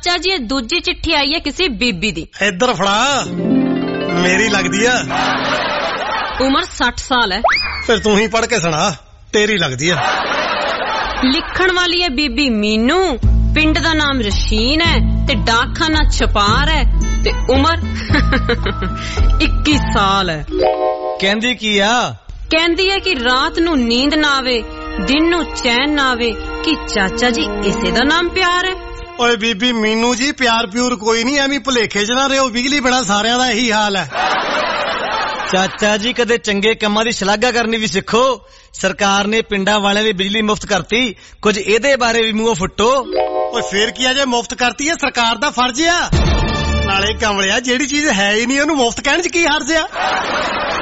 ਚਾਚਾ ਜੀ ਇਹ ਦੂਜੀ ਚਿੱਠੀ ਆਈ ਹੈ ਕਿਸੇ ਬੀਬੀ ਦੀ। ਇੱਧਰ ਫੜਾ, ਮੇਰੀ ਲੱਗਦੀ ਆ। ਉਮਰ 60 ਸਾਲ ਹੈ। ਫਿਰ ਤੂੰ ਹੀ ਪੜ੍ਹ ਕੇ ਸੁਣਾ, ਤੇਰੀ ਲੱਗਦੀ ਆ। ਲਿਖਣ ਵਾਲੀ ਹੈ ਬੀਬੀ ਮੀਨੂ, ਪਿੰਡ ਦਾ ਨਾਮ ਰਸ਼ੀਨ ਹੈ ਤੇ ਡਾਕਖਾਨਾ ਛਪਾਰ ਹੈ ਤੇ ਉਮਰ 21 ਸਾਲ ਹੈ। ਕਹਿੰਦੀ ਕੀ ਆ? ਕਹਿੰਦੀ ਹੈ ਕਿ ਰਾਤ ਨੂੰ ਨੀਂਦ ਨਾ ਆਵੇ, ਦਿਨ ਨੂੰ ਚੈਨ ਨਾ ਆਵੇ, ਕਿ ਚਾਚਾ ਜੀ ਇਸੇ ਦਾ ਨਾਮ ਪਿਆਰ ਹੈ। ਓਏ ਬੀਬੀ ਮੀਨੂ ਜੀ, ਪਿਆਰ ਪਿਊਰ ਕੋਈ ਨਹੀਂ, ਐਵੇਂ ਭੁਲੇਖੇ ਚ ਨਾ ਰਿਓ, ਬਿਜਲੀ ਬਿਨਾਂ ਸਾਰਿਆਂ ਦਾ ਇਹੀ ਹਾਲ ਹੈ। ਚਾਚਾ ਜੀ ਕਦੇ ਚੰਗੇ ਕੰਮਾਂ ਦੀ ਸ਼ਲਾਘਾ ਕਰਨੀ ਵੀ ਸਿੱਖੋ। ਸਰਕਾਰ ਨੇ ਪਿੰਡਾਂ ਵਾਲਿਆਂ ਲਈ ਬਿਜਲੀ ਮੁਫਤ ਕਰਤੀ, ਕੁਝ ਇਹਦੇ ਬਾਰੇ ਵੀ ਮੂੰਹੋਂ ਫੁੱਟੋ। ਓਏ ਫੇਰ ਕੀ ਆ, ਜੇ ਮੁਫਤ ਕਰਤੀ ਹੈ ਸਰਕਾਰ ਦਾ ਫਰਜ਼ ਆ। ਨਾਲੇ ਕਮਲਿਆ, ਜਿਹੜੀ ਚੀਜ਼ ਹੈ ਹੀ ਨਹੀਂ ਉਹਨੂੰ ਮੁਫਤ ਕਹਿਣ ਚ ਕੀ ਹਰਜ ਆ।